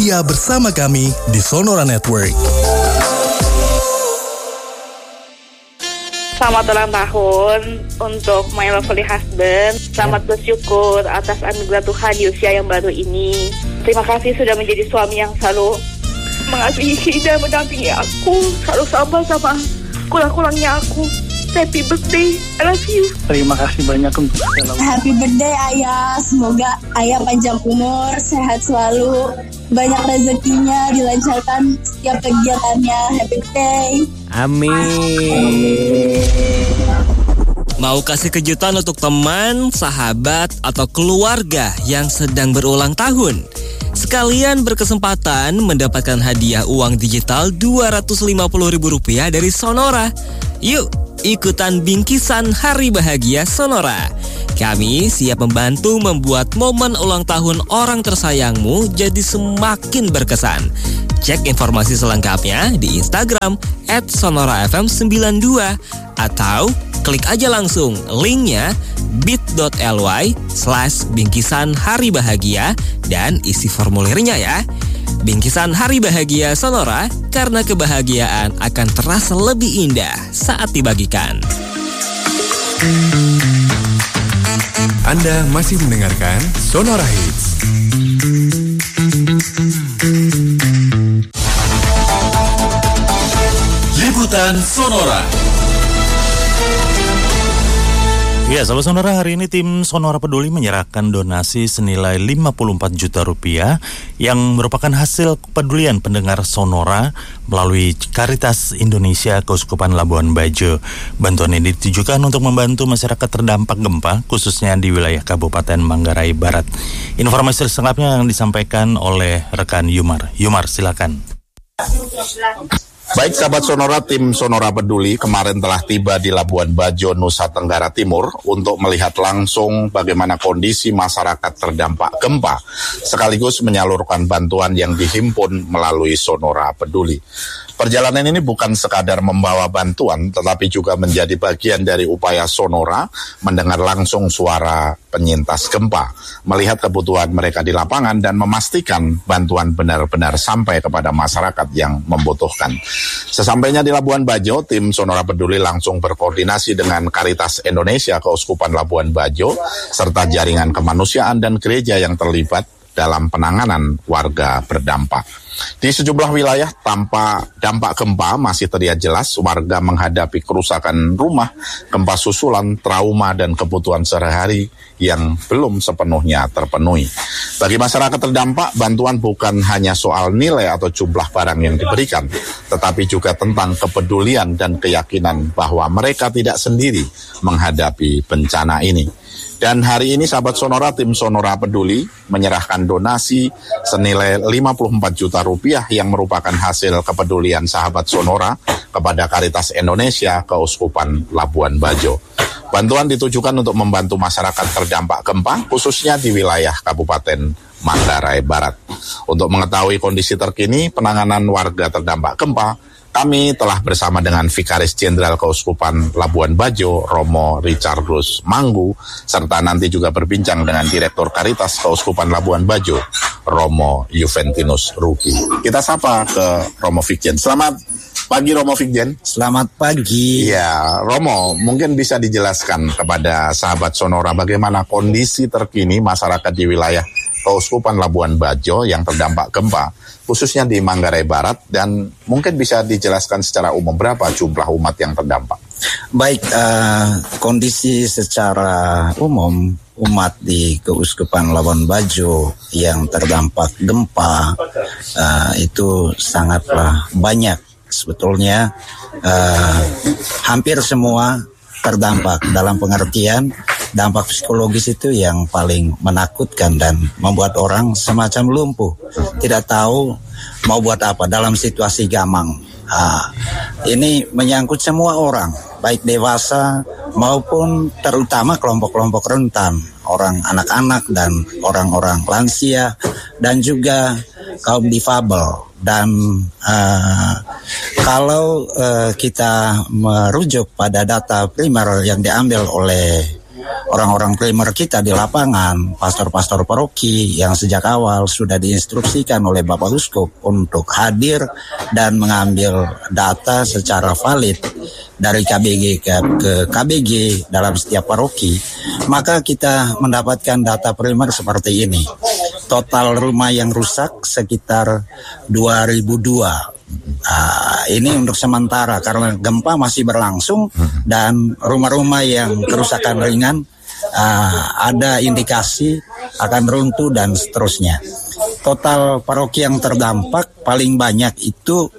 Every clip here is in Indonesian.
Setia bersama kami di Sonora Network. Selamat ulang tahun untuk my lovely husband. Selamat bersyukur atas anugerah Tuhan di usia yang baru ini. Terima kasih sudah menjadi suami yang selalu mengasihi dan mendampingi aku, selalu sabar sama kurang-kurangnya aku. Happy birthday, I love you. Terima kasih banyak untuk Happy birthday Ayah. Semoga Ayah panjang umur, sehat selalu, banyak rezekinya, dilancarkan setiap kegiatannya. Happy birthday. Amin. Mau kasih kejutan untuk teman, sahabat, atau keluarga yang sedang berulang tahun? Sekalian berkesempatan mendapatkan hadiah uang digital Rp250.000 dari Sonora. Yuk, ikutan bingkisan Hari Bahagia Sonora. Kami siap membantu membuat momen ulang tahun orang tersayangmu jadi semakin berkesan. Cek informasi selengkapnya di Instagram @sonorafm92 atau klik aja langsung linknya bit.ly/bingkisan hari bahagia dan isi formulirnya ya. Bingkisan Hari Bahagia Sonora, karena kebahagiaan akan terasa lebih indah saat dibagikan. Anda masih mendengarkan Sonora Hits. Liputan Sonora. Ya, sahabat Sonora, hari ini tim Sonora Peduli menyerahkan donasi senilai Rp54 juta yang merupakan hasil kepedulian pendengar Sonora melalui Caritas Indonesia Keuskupan Labuan Bajo. Bantuan ini ditujukan untuk membantu masyarakat terdampak gempa, khususnya di wilayah Kabupaten Manggarai Barat. Informasi selengkapnya yang disampaikan oleh rekan Yumar. Yumar, silakan. Baik sahabat Sonora, tim Sonora Peduli kemarin telah tiba di Labuan Bajo, Nusa Tenggara Timur untuk melihat langsung bagaimana kondisi masyarakat terdampak gempa, sekaligus menyalurkan bantuan yang dihimpun melalui Sonora Peduli. Perjalanan ini bukan sekadar membawa bantuan, tetapi juga menjadi bagian dari upaya Sonora mendengar langsung suara penyintas gempa, melihat kebutuhan mereka di lapangan dan memastikan bantuan benar-benar sampai kepada masyarakat yang membutuhkan. Sesampainya di Labuan Bajo, tim Sonora Peduli langsung berkoordinasi dengan Caritas Indonesia Keuskupan Labuan Bajo, serta jaringan kemanusiaan dan gereja yang terlibat dalam penanganan warga berdampak. Di sejumlah wilayah tanpa dampak gempa masih terlihat jelas warga menghadapi kerusakan rumah, gempa susulan, trauma, dan kebutuhan sehari-hari yang belum sepenuhnya terpenuhi. Bagi masyarakat terdampak, bantuan bukan hanya soal nilai atau jumlah barang yang diberikan, tetapi juga tentang kepedulian dan keyakinan bahwa mereka tidak sendiri menghadapi bencana ini. Dan hari ini sahabat Sonora, tim Sonora Peduli menyerahkan donasi senilai Rp54 juta yang merupakan hasil kepedulian sahabat Sonora kepada Caritas Indonesia Keuskupan Labuan Bajo. Bantuan ditujukan untuk membantu masyarakat terdampak gempa, khususnya di wilayah Kabupaten Manggarai Barat. Untuk mengetahui kondisi terkini penanganan warga terdampak gempa, kami telah bersama dengan Vikaris Jenderal Keuskupan Labuan Bajo, Romo Richardus Manggu, serta nanti juga berbincang dengan Direktur Caritas Keuskupan Labuan Bajo, Romo Juventinus Ruki. Kita sapa ke Romo Vikjen. Selamat pagi Romo Vikjen. Selamat pagi. Ya, Romo, mungkin bisa dijelaskan kepada sahabat Sonora bagaimana kondisi terkini masyarakat di wilayah Keuskupan Labuan Bajo yang terdampak gempa, khususnya di Manggarai Barat, dan mungkin bisa dijelaskan secara umum berapa jumlah umat yang terdampak. Baik, kondisi secara umum umat di Keuskupan Labuan Bajo yang terdampak gempa itu sangatlah banyak. Sebetulnya hampir semua terdampak, dalam pengertian dampak psikologis itu yang paling menakutkan dan membuat orang semacam lumpuh, tidak tahu mau buat apa dalam situasi gamang. Ini menyangkut semua orang, baik dewasa maupun terutama kelompok-kelompok rentan, orang anak-anak dan orang-orang lansia dan juga kaum difabel. Dan kalau kita merujuk pada data primer yang diambil oleh orang-orang primer kita di lapangan, pastor-pastor paroki yang sejak awal sudah diinstruksikan oleh Bapak Uskup untuk hadir dan mengambil data secara valid dari KBG ke KBG dalam setiap paroki, maka kita mendapatkan data primer seperti ini. Total rumah yang rusak sekitar 2002. Ini untuk sementara karena gempa masih berlangsung dan rumah-rumah yang kerusakan ringan ada indikasi akan runtuh dan seterusnya. Total paroki yang terdampak paling banyak itu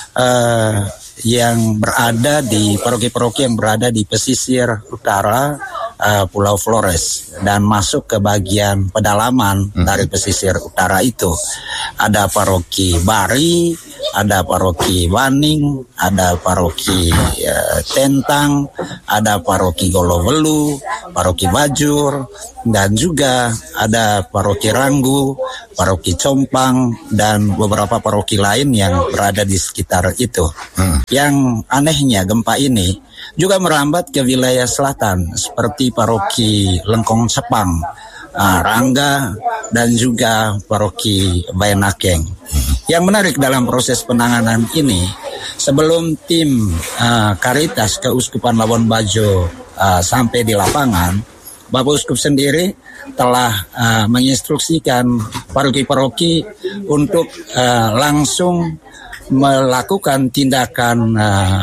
yang berada di paroki-paroki yang berada di pesisir utara Pulau Flores dan masuk ke bagian pedalaman dari pesisir utara itu. Ada paroki Bari, ada paroki Waning, ada paroki Tentang, ada paroki Golovelu, paroki Bajur, dan juga ada paroki Ranggu, paroki Compang, dan beberapa paroki lain yang berada di sekitar itu. Yang anehnya gempa ini juga merambat ke wilayah selatan seperti paroki Lengkong Sepang, Rangga, dan juga paroki Bayanakeng. Yang menarik dalam proses penanganan ini, sebelum tim Karitas Keuskupan Labuan Bajo sampai di lapangan, Bapak Uskup sendiri telah menginstruksikan paroki-paroki untuk langsung melakukan tindakan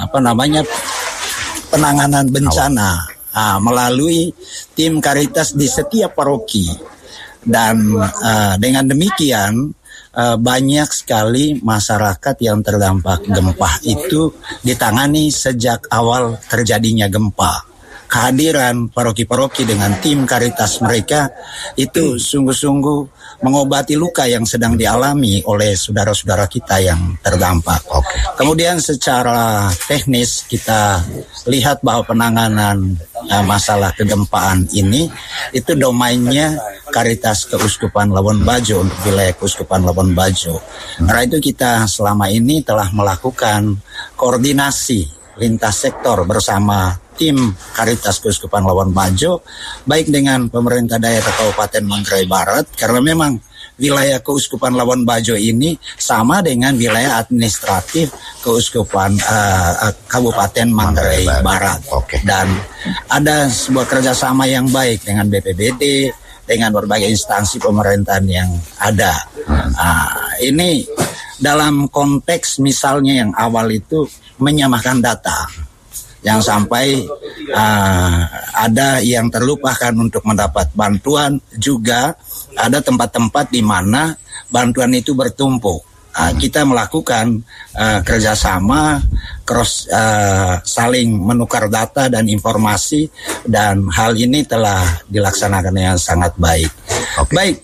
penanganan bencana melalui tim Karitas di setiap paroki. Dan dengan demikian banyak sekali masyarakat yang terdampak gempa itu ditangani sejak awal terjadinya gempa. Kehadiran paroki-paroki dengan tim Karitas mereka itu sungguh-sungguh mengobati luka yang sedang dialami oleh saudara-saudara kita yang terdampak. Kemudian secara teknis kita lihat bahwa penanganan masalah kegempaan ini itu domainnya Karitas Keuskupan Labuan Bajo untuk wilayah Keuskupan Labuan Bajo. Karena itu kita selama ini telah melakukan koordinasi lintas sektor bersama tim Karitas Keuskupan Labuan Bajo, baik dengan pemerintah daerah Kabupaten Manggarai Barat, karena memang wilayah Keuskupan Labuan Bajo ini sama dengan wilayah administratif Keuskupan Kabupaten Manggarai Barat. Dan ada sebuah kerjasama yang baik dengan BPBD, dengan berbagai instansi pemerintahan yang ada. Ini dalam konteks misalnya yang awal itu menyamakan data. Yang sampai ada yang terlupakan untuk mendapat bantuan, juga ada tempat-tempat di mana bantuan itu bertumpuk. Kita melakukan kerjasama, saling menukar data dan informasi, dan hal ini telah dilaksanakan dengan sangat baik. Baik,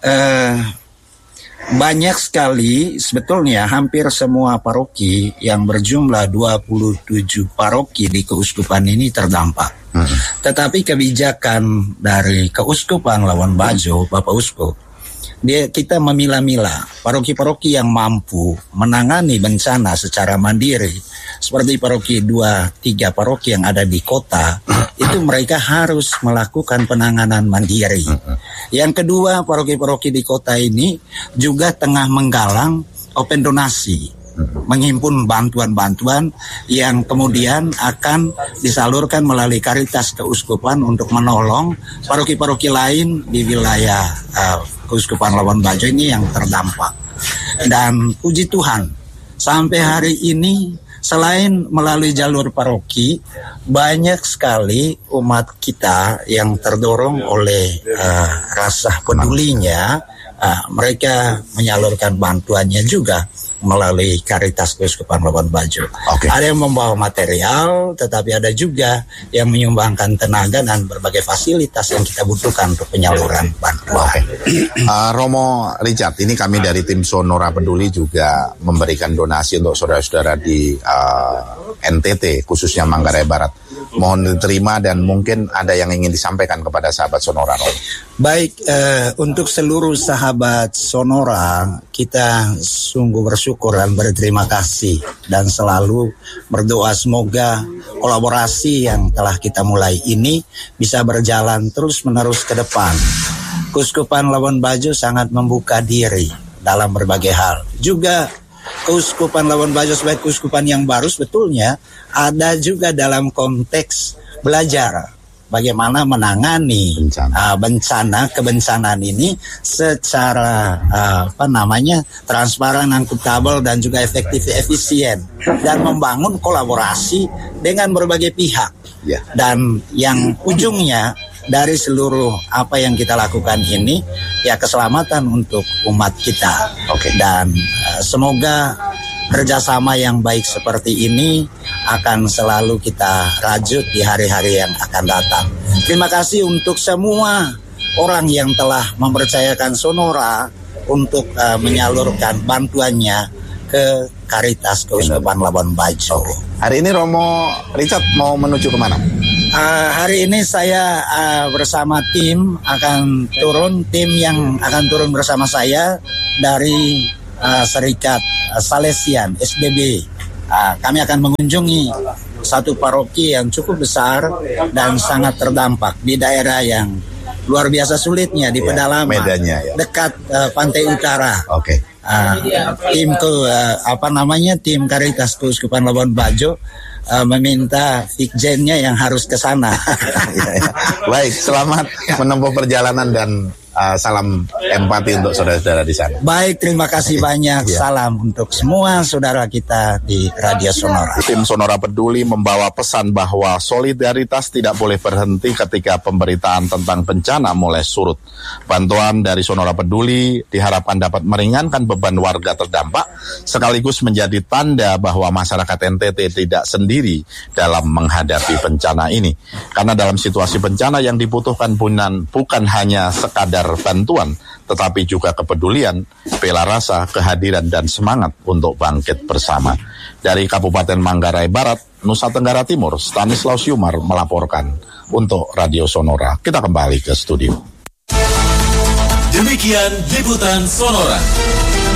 banyak sekali sebetulnya hampir semua paroki yang berjumlah 27 paroki di keuskupan ini terdampak. Tetapi kebijakan dari Keuskupan Labuan Bajo, Bapak Uskup, kita memilah-milah paroki-paroki yang mampu menangani bencana secara mandiri, seperti paroki 2-3 paroki yang ada di kota, itu mereka harus melakukan penanganan mandiri. Yang kedua, paroki-paroki di kota ini juga tengah menggalang open donasi, menghimpun bantuan-bantuan yang kemudian akan disalurkan melalui Karitas Keuskupan untuk menolong paroki-paroki lain di wilayah Keuskupan Labuan Bajo ini yang terdampak. Dan puji Tuhan, sampai hari ini selain melalui jalur paroki, banyak sekali umat kita yang terdorong oleh rasa pedulinya, mereka menyalurkan bantuannya juga melalui Karitas Keuskupan Labuan Bajo. Ada yang membawa material, tetapi ada juga yang menyumbangkan tenaga dan berbagai fasilitas yang kita butuhkan untuk penyaluran bantuan. Romo Richard, ini kami dari tim Sonora Peduli juga memberikan donasi untuk saudara-saudara di NTT, khususnya Manggarai Barat. Mohon diterima dan mungkin ada yang ingin disampaikan kepada sahabat Sonora. Baik, untuk seluruh sahabat Sonora, kita sungguh bersyukur dan berterima kasih dan selalu berdoa semoga kolaborasi yang telah kita mulai ini bisa berjalan terus-menerus ke depan. Keuskupan Labuan Bajo sangat membuka diri dalam berbagai hal. Juga Keuskupan Labuan Bajo sebagai keuskupan yang baru sebetulnya ada juga dalam konteks belajar bagaimana menangani bencana kebencanaan ini secara transparan, akuntabel dan juga efektif, efisien, dan membangun kolaborasi dengan berbagai pihak. Dan yang ujungnya dari seluruh apa yang kita lakukan ini ya keselamatan untuk umat kita. Dan semoga kerjasama yang baik seperti ini akan selalu kita rajut di hari-hari yang akan datang. Terima kasih untuk semua orang yang telah mempercayakan Sonora untuk menyalurkan bantuannya ke Caritas Keuskupan Labuan Bajo. Hari ini Romo Richard mau menuju kemana? Hari ini saya bersama tim yang akan turun bersama saya dari Serikat Salesian SDB. Kami akan mengunjungi satu paroki yang cukup besar dan sangat terdampak di daerah yang luar biasa sulitnya di pedalaman, medannya, dekat pantai utara. Tim Caritas Keuskupan Labuan Bajo meminta Fikjennya yang harus ke sana. Baik, selamat menempuh perjalanan dan salam empati untuk saudara-saudara di sana. Baik, terima kasih banyak. Salam untuk semua saudara kita di Radio Sonora. Tim Sonora Peduli membawa pesan bahwa solidaritas tidak boleh berhenti ketika pemberitaan tentang bencana mulai surut. Bantuan dari Sonora Peduli diharapkan dapat meringankan beban warga terdampak, sekaligus menjadi tanda bahwa masyarakat NTT tidak sendiri dalam menghadapi bencana ini. Karena dalam situasi bencana yang dibutuhkan bukan hanya sekadar bantuan, tetapi juga kepedulian, bela rasa, kehadiran, dan semangat untuk bangkit bersama. Dari Kabupaten Manggarai Barat, Nusa Tenggara Timur, Stanislaus Yumar melaporkan untuk Radio Sonora. Kita kembali ke studio. Demikian liputan Sonora.